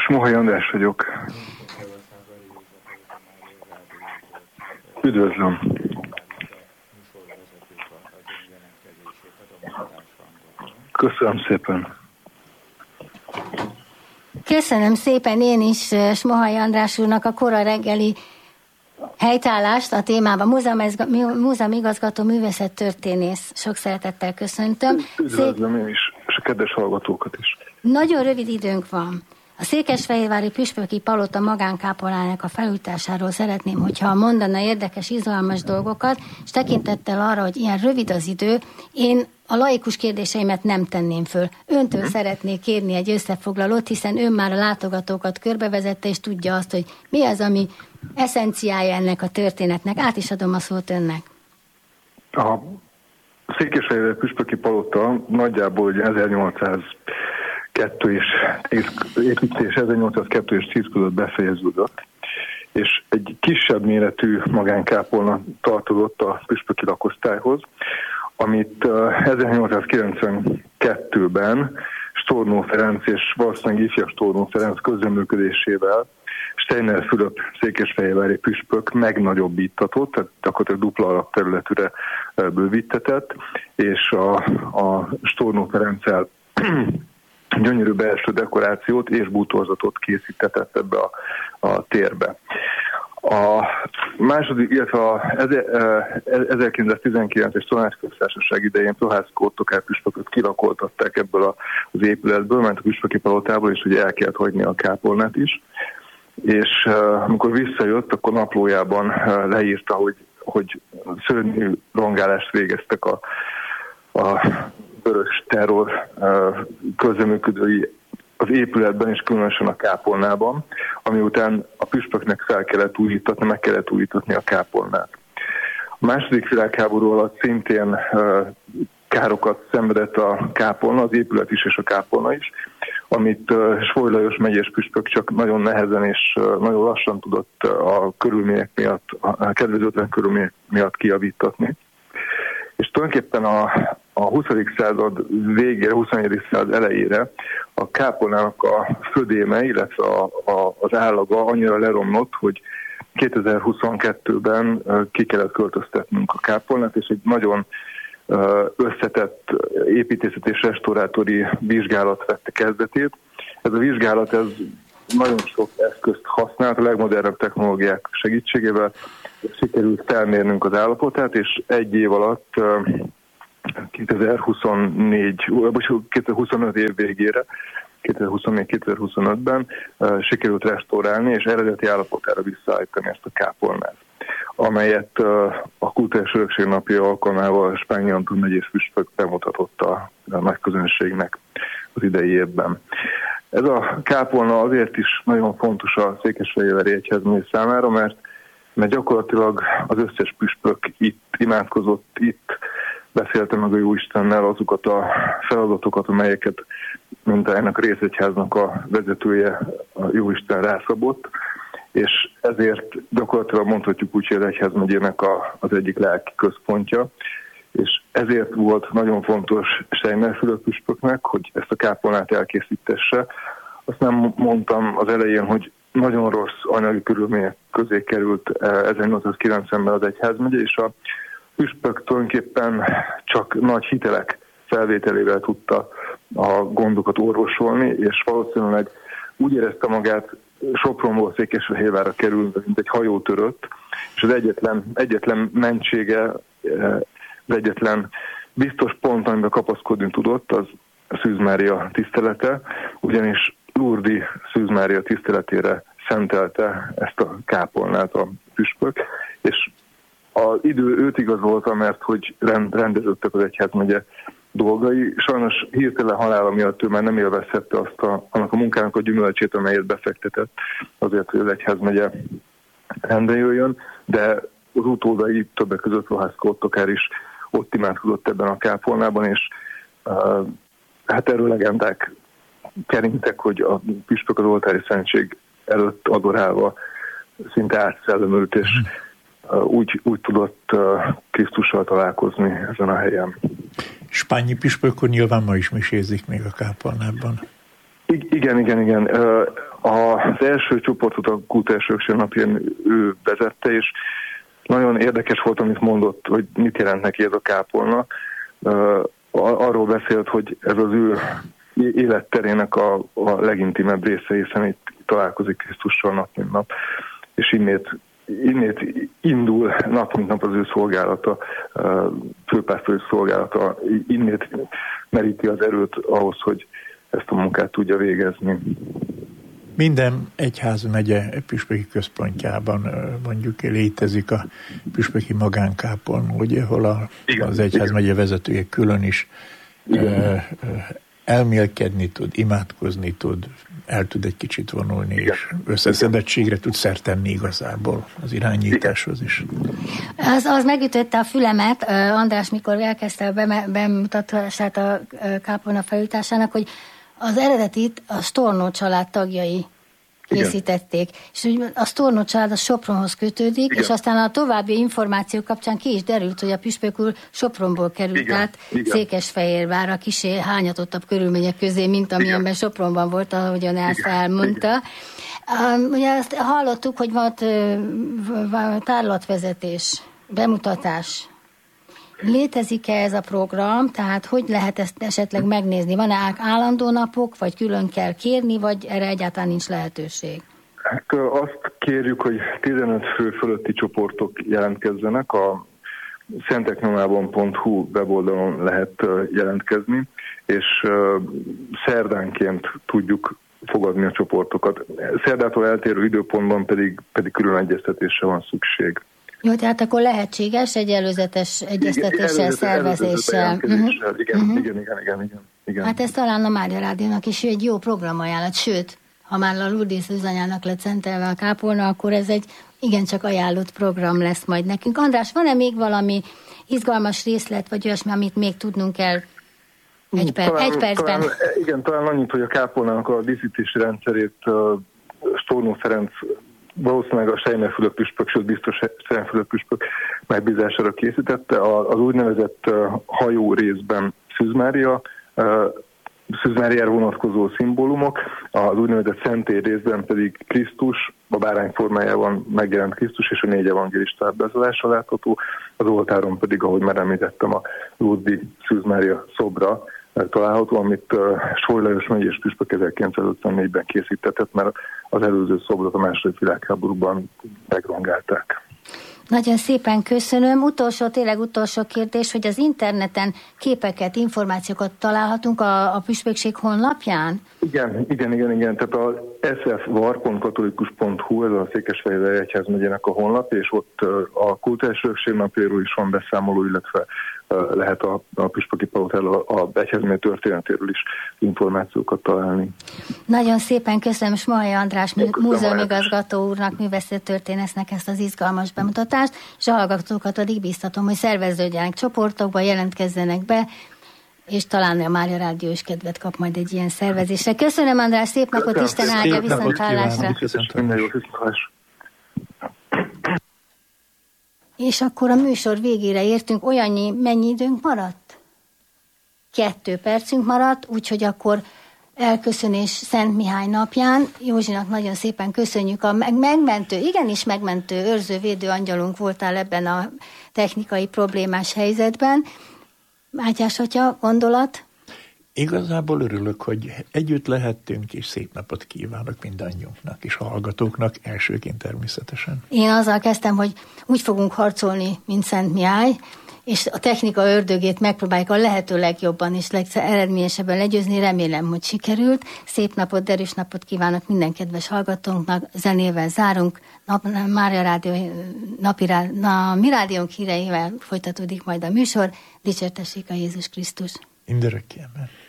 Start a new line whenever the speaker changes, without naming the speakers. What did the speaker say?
Smohai András vagyok. Üdvözlöm. Köszönöm szépen.
Köszönöm szépen én is Smohai András úrnak a kora reggeli helytállást a témában. Múzeumigazgató, művészettörténész. Sok szeretettel köszöntöm.
Üdvözlöm én is, és a kedves hallgatókat is.
Nagyon rövid időnk van. A székesfehérvári püspöki palota magánkápolnának a felújításáról szeretném, hogyha mondana érdekes, izgalmas dolgokat, és tekintettel arra, hogy ilyen rövid az idő, én a laikus kérdéseimet nem tenném föl. Öntől szeretnék kérni egy összefoglalót, hiszen ön már a látogatókat körbevezette, és tudja azt, hogy mi az, ami eszenciája ennek a történetnek. Át is adom a szót önnek.
A székesfehérvári püspöki palota nagyjából 1802 és 10 között befejeződött, és egy kisebb méretű magánkápolna tartozott a püspöki lakosztályhoz, amit 1892-ben Stornó Ferenc és valószínűleg ifjabb Stornó Ferenc közreműködésével Steiner Fülöp székesfehérvári püspök megnagyobbítatott, tehát gyakorlatilag dupla alapterületűre bővítetett, és a Stornó Ferenccel gyönyörű belső dekorációt és bútorzatot készítetett ebbe a térbe. A második, illetve 1919-es Tanácsköztársaság idején Prohászka Ottokár püspököt kilakoltatták ebből az épületből, mert a püspöki palotából is ugye el kellett hagyni a kápolnát is, és amikor visszajött, akkor naplójában leírta, hogy szörnyű rongálást végeztek a vörös terror közreműködői az épületben és különösen a kápolnában, ami után a püspöknek meg kellett újítatni a kápolnát. A második világháború alatt szintén károkat szenvedett a kápolna, az épület is és a kápolna is, amit Svoly Lajos megyés püspök csak nagyon nehezen és nagyon lassan tudott a körülmények miatt, a kedvezőtlen körülmények miatt kijavítatni. És tulajdonképpen a 20. század végére, 21. század elejére a kápolnának a födéme, illetve az állaga annyira leromlott, hogy 2022-ben ki kellett költöztetnünk a kápolnát, és egy nagyon összetett építészet és restaurátori vizsgálat vette kezdetét. Ez a vizsgálat nagyon sok eszközt használt, a legmodernebb technológiák segítségével sikerült felmérnünk az állapotát, és egy év alatt 2025 év végére, 2024-2025-ben sikerült restaurálni és eredeti állapotára visszaállítani ezt a kápolnát, amelyet a Kulturális Örökség napja alkalmával Spányi Anton megyés püspök bemutatott a nagy közönségnek az idei évben. Ez a kápolna azért is nagyon fontos a székesfehérvári egyházmegye számára, mert gyakorlatilag az összes püspök itt imádkozott, itt beszélte meg a Jóistennel azokat a feladatokat, amelyeket mint ennek a részegyháznak a vezetője a Jóisten rászabott, és ezért gyakorlatilag mondhatjuk úgy, hogy az egyházmegyének az egyik lelki központja, és ezért volt nagyon fontos Steiner Fülöp püspöknek, hogy ezt a kápolnát elkészítesse. Azt nem mondtam az elején, hogy nagyon rossz anyagi körülmények közé került 1890-ben az egyházmegye, és a püspök tulajdonképpen csak nagy hitelek felvételével tudta a gondokat orvosolni, és valószínűleg úgy érezte magát Sopronból Székesfehérvárra kerülve, mint egy hajó törött, és az egyetlen mentsége, az egyetlen biztos pont, amiben kapaszkodni tudott, az a Szűz Mária tisztelete, ugyanis Lurdi Szűz Mária tiszteletére szentelte ezt a kápolnát a püspök, és az idő őt igazolta, mert hogy rendeződtek az egyházmegye dolgai. Sajnos hirtelen halála miatt ő már nem élvezhette annak a munkának a gyümölcsét, amelyet befektetett azért, hogy az egyházmegye rendben jöjjön, de az utódai többek között Prohászka Ottokár is ott imádkozott ebben a kápolnában, és hát erről legendák kerintek, hogy a püspök az oltári szentség előtt adorálva szinte átszellemült, és úgy tudott Krisztussal találkozni ezen a helyen.
Spányi püspök nyilván ma is misézik még a kápolnában.
Igen. Az első csoportot a Kulturális Örökség napján ő vezette, és nagyon érdekes volt, amit mondott, hogy mit jelent neki ez a kápolna. Arról beszélt, hogy ez az ő életterének a legintimebb része, hiszen itt találkozik Krisztussal nap mint nap, és innét indul nap mint nap az ő szolgálata, főpásztori szolgálata, innét meríti az erőt ahhoz, hogy ezt a munkát tudja végezni.
Minden egyházmegye püspöki központjában mondjuk létezik a püspöki magánkápolna, ugye, hol az egyházmegye vezetője külön is elmélkedni tud, imádkozni tud, el tud egy kicsit vonulni, és összeszedettségre tud szert tenni igazából az irányításhoz is.
Az megütötte a fülemet, András, mikor elkezdte a bemutatását a kápolna felújításának, hogy az eredetit a Stornó család tagjai készítették. És a Stornó család a Sopronhoz kötődik, és aztán a további információk kapcsán ki is derült, hogy a püspök úr Sopronból került át Székesfehérvárra kisé hányatottabb körülmények közé, mint amilyenben Sopronban volt, ahogyan ezt elmondta. Ugye azt hallottuk, hogy volt tárlatvezetés, bemutatás. Létezik-e ez a program, tehát hogy lehet ezt esetleg megnézni? Van-e állandó napok, vagy külön kell kérni, vagy erre egyáltalán nincs lehetőség?
Hát azt kérjük, hogy 15 fő fölötti csoportok jelentkezzenek. A szenteknyomában.hu weboldalon lehet jelentkezni, és szerdánként tudjuk fogadni a csoportokat. Szerdától eltérő időpontban pedig külön egyeztetésre van szükség.
Jó, tehát akkor lehetséges egy előzetes egyeztetéssel, szervezéssel.
Igen.
Hát ez talán a Mária Rádiónak is egy jó programajánlat, sőt, ha már a Lourdes Zsuzsanyának lett szentelve a kápolna, akkor ez egy igencsak ajánlott program lesz majd nekünk. András, van-e még valami izgalmas részlet, vagy olyasmi, amit még tudnunk kell egy percben?
Talán annyit, hogy a kápolnának a díszítési rendszerét Stornó Ferenc valószínűleg a Sejmer-Fülöp püspök, sőt biztos Sejmer-Fülöp püspök megbízására készítette. Az úgynevezett hajó részben Szűz Máriára vonatkozó szimbólumok, az úgynevezett szentély részben pedig Krisztus, a bárány formájában megjelent Krisztus és a 4 evangélista ábrázolása látható, az oltáron pedig, ahogy már említettem, a Lourdes Szűz Mária szobra található, amit Soly Lajos megyés püspök 1954-ben készítetett, mert az előző szobrot a II. Világháborúban megrongálták.
Nagyon szépen köszönöm. Tényleg utolsó kérdés, hogy az interneten képeket, információkat találhatunk a püspökség honlapján?
Igen. Tehát a sfvar.katolikus.hu, ez a Székesfehérvári Egyházmegyének a honlap, és ott a Kulturális Örökség napjáról is van beszámoló, illetve lehet a püspöki palotáról, a egyházmegye történetéről is információkat találni.
Nagyon szépen köszönöm Smoly András múzeumigazgató úrnak, művészettörténésznek ezt az izgalmas bemutatást, és a hallgatókat addig bíztatom, hogy szerveződjenek csoportokba, jelentkezzenek be, és talán a Mária Rádió is kedvet kap majd egy ilyen szervezésre. Köszönöm, András, szép napot, Isten áldja, viszonthallásra. És akkor a műsor végére értünk, mennyi időnk maradt? 2 percünk maradt, úgyhogy akkor elköszönés Szent Mihály napján. Józsinak nagyon szépen köszönjük a igenis megmentő őrző-védő angyalunk voltál ebben a technikai problémás helyzetben. Mátyás atya, gondolat?
Igazából örülök, hogy együtt lehettünk, és szép napot kívánok mindannyiunknak, és a hallgatóknak elsőként természetesen.
Én azzal kezdtem, hogy úgy fogunk harcolni, mint Szent Mihály, és a technika ördögét megpróbáljuk a lehető legjobban és legeredményesebben legyőzni. Remélem, hogy sikerült. Szép napot, derűs napot kívánok minden kedves hallgatónknak. Zenével zárunk. Mária Rádió, mi rádiónk híreivel folytatódik majd a műsor. Dicsértessék a Jézus Krisztus.
Mindörökké, amen.